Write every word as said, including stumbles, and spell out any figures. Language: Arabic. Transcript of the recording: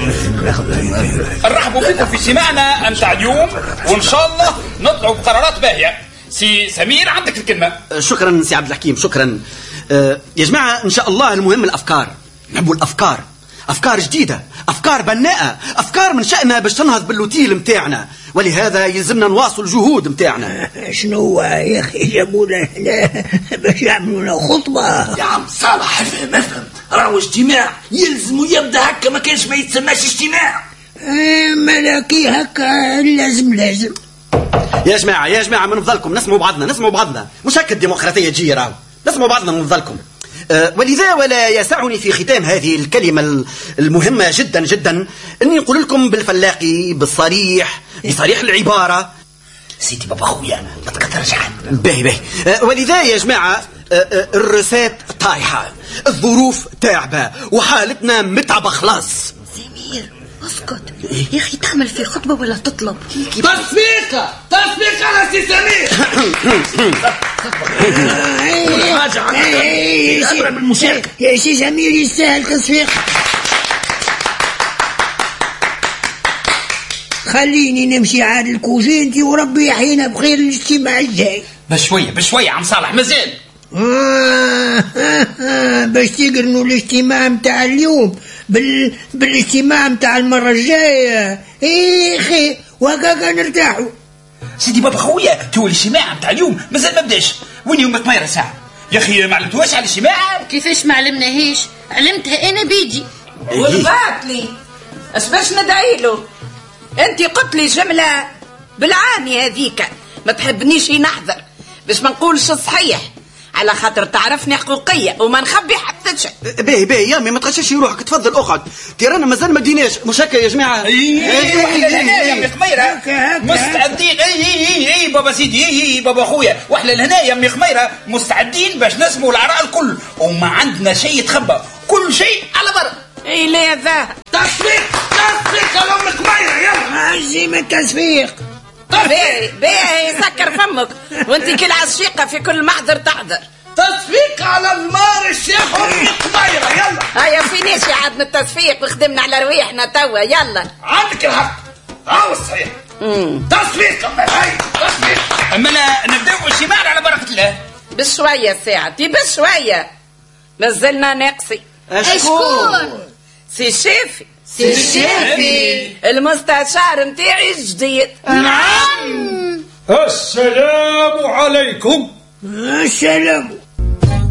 نرحبوا بكم في اجتماعنا متاع اليوم، وان شاء الله نطلعوا بقرارات باهيه. سي سمير عندك الكلمه. شكرا سي عبد الحكيم، شكرا. أه يا جماعه ان شاء الله المهم الافكار، نحبوا الافكار، افكار جديده، افكار بناءه، افكار من شأنها باش تنهض بالوتيل متاعنا، ولهذا يلزمنا نواصل الجهود متاعنا. شنو يا اخي جابونا هنا باش يعملوا لنا خطبه؟ يا عم صالح افهم افهم، راهو اجتماع يلزم يبدا هكا، ما كانش ما يتسماش اجتماع. ملاكي هكا لازم لازم. يا جماعه يا جماعه من فضلكم نسمعوا بعضنا، نسمعوا بعضنا، مش هكا الديمقراطيه تجي، راهو نسمعوا بعضنا من فضلكم. أه ولذا ولا يسعني في ختام هذه الكلمة المهمة جدا جدا أني نقول لكم بالفلاقي بالصريح بصريح العبارة. سيدي بابا خويا ما تكثرش عنه. باهي باهي. أه ولذا يا جماعة أه أه الرسات طايحة، الظروف تعبة، وحالتنا متعبة خلاص. سمير اسكت يا اخي، تعمل في خطبة ولا تطلب؟ تصفيقة تصفيقة على سي سمير. يا سي سمير يستاهل تصفيق. خليني نمشي عاد الكوزينتي وربي يحيينا بخير الاجتماع الجاي. بشوية بشوية عم صالح مازال. آه آه آه باش تقرنوا الاجتماع متاع اليوم بال... بالاجتماع متاع المرة الجاية. ايه خي وهكاكا نرتاحوا. سيدي بابا خويا تو الاجتماع متاع اليوم مازال ما بداش، وين يوم طميرة ساعة يا اخي ما علمتوهاش على الاجتماع؟ كيفاش ما علمناهيش؟ علمتها انا بيدي. والباطلي اش باش ندعي له؟ انت قلت لي جملة بالعاني هذيك، ما تحبنيش نحضر باش ما نقولش الصحيح، على خاطر تعرفني حقوقية وما نخبي حتى شيء. باهي باهي يا امي ما تغشش روحك، تفضل اقعد. تيرانا مازال ما ديناش، مش هكا يا جماعه؟ اي يا خميره مستعدين. اي اي اي بابا سيدي، اي بابا خويا، واحنا لهنا يا امي خميره مستعدين باش نسموا الاراء الكل، وما عندنا شيء يتخبى، كل شيء على برا. اي لا ذا تصفيق تصفيق يا ام خميره، يلا عزيمة التصفيق. باهي باهي سكر فمك، وانت كل عشيقة في كل محضر تحضر. تصفيق على النار الشيخ ام خميره، يلا. هيا فينيش يا عدنا التصفيق وخدمنا على رواحنا توا، يلا. عندك الحق، هاو الصحيح. تصفيق هاي تصفيق. اما نبداو الاجتماع على بركة الله. بشوية ساعتي بشوية، مازلنا ناقصي. اشكون؟ سي الشافي. سي الشافي المستشار متاعي الجديد. نعم. السلام عليكم. السلام.